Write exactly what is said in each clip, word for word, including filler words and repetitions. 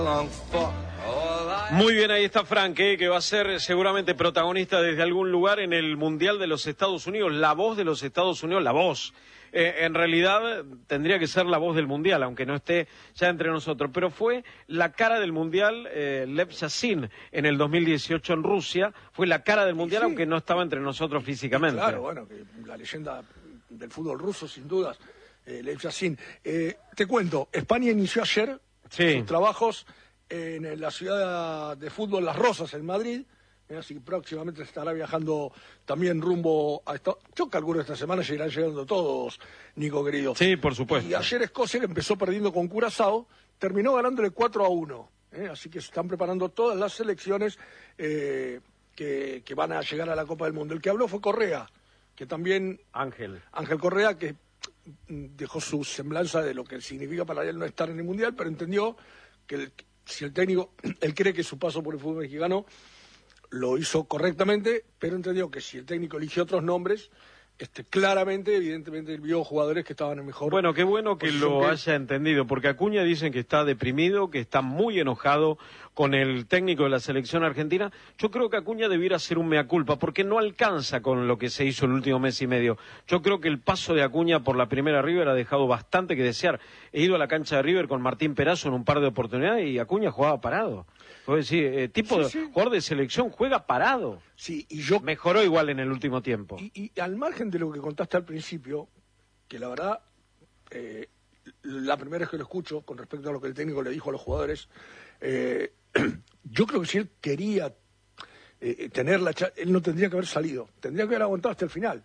Muy bien, ahí está Frank, ¿eh? Que va a ser seguramente protagonista desde algún lugar en el Mundial de los Estados Unidos, la voz de los Estados Unidos, la voz. Eh, en realidad tendría que ser la voz del Mundial, aunque no esté ya entre nosotros, pero fue la cara del Mundial, eh, Lev Yashin, en el dos mil dieciocho en Rusia, fue la cara del Mundial, sí, aunque no estaba entre nosotros físicamente. Claro, bueno, que la leyenda del fútbol ruso, sin dudas, eh, Lev Yashin. Eh, te cuento, España inició ayer sí. sus trabajos en la ciudad de fútbol Las Rosas, en Madrid, eh, así que próximamente estará viajando también rumbo a esto. Yo calculo que esta semana ya irán llegando todos, Nico querido. Sí, por supuesto. Y ayer Escocia, que empezó perdiendo con Curazao, terminó ganándole cuatro a uno, eh, así que se están preparando todas las selecciones eh, que, que van a llegar a la Copa del Mundo. El que habló fue Correa, que también... Ángel. Ángel Correa, que dejó su semblanza de lo que significa para él no estar en el Mundial, pero entendió que el, si el técnico, él cree que su paso por el fútbol mexicano lo hizo correctamente, pero entendió que si el técnico eligió otros nombres, este, claramente, evidentemente, vio jugadores que estaban en mejor... Bueno, qué bueno que lo que... haya entendido, porque Acuña dicen que está deprimido, que está muy enojado con el técnico de la selección argentina. Yo creo que Acuña debiera hacer un mea culpa, porque no alcanza con lo que se hizo el último mes y medio. Yo creo que el paso de Acuña por la primera River ha dejado bastante que desear. He ido a la cancha de River con Martín Perazo en un par de oportunidades y Acuña jugaba parado. Puedo decir, eh, tipo sí, de sí. jugador de selección juega parado. Sí, y yo... Mejoró igual en el último tiempo. Y, y al margen de lo que contaste al principio, que la verdad, eh, la primera vez que lo escucho, con respecto a lo que el técnico le dijo a los jugadores, eh, yo creo que si él quería eh, tener la cha- él no tendría que haber salido, tendría que haber aguantado hasta el final.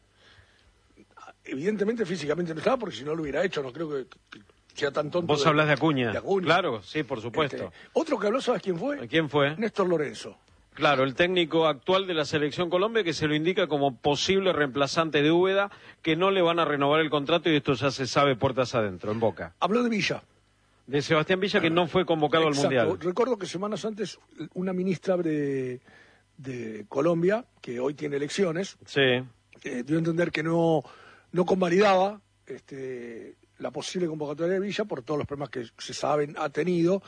Evidentemente físicamente no estaba, porque si no lo hubiera hecho, no creo que... que sea tan tonto. Vos de, hablas de Acuña. de Acuña. Claro, sí, por supuesto. Este, otro que habló, ¿sabes quién fue? ¿Quién fue? Néstor Lorenzo. Claro, el técnico actual de la Selección Colombia, que se lo indica como posible reemplazante de Úbeda, que no le van a renovar el contrato y esto ya se sabe puertas adentro, en Boca. Habló de Villa. De Sebastián Villa, que no fue convocado Exacto. al Mundial. Recuerdo que semanas antes una ministra de, de Colombia, que hoy tiene elecciones, sí. eh, dio a entender que no, no convalidaba este, la posible convocatoria de Villa por todos los problemas que se saben ha tenido.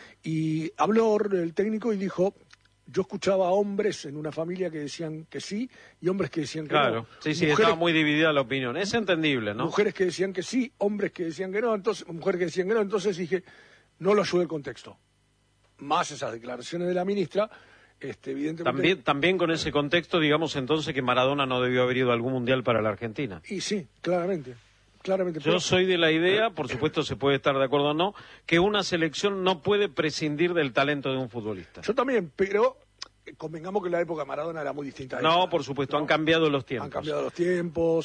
Y habló el técnico y dijo... Yo escuchaba a hombres en una familia que decían que sí y hombres que decían que claro. no. Claro, sí, sí, mujeres, estaba muy dividida la opinión. Es entendible, ¿no? Mujeres que decían que sí, hombres que decían que no, entonces mujeres que decían que no. Entonces dije, no lo ayude el contexto. Más esas declaraciones de la ministra, este, evidentemente... También, también con ese contexto, digamos entonces que Maradona no debió haber ido a algún mundial para la Argentina. Y sí, claramente. Claramente. Yo soy de la idea, por supuesto se puede estar de acuerdo o no, que una selección no puede prescindir del talento de un futbolista. Yo también, pero convengamos que la época de Maradona era muy distinta. No, esta, por supuesto, ¿no? Han cambiado los tiempos. Han cambiado los tiempos.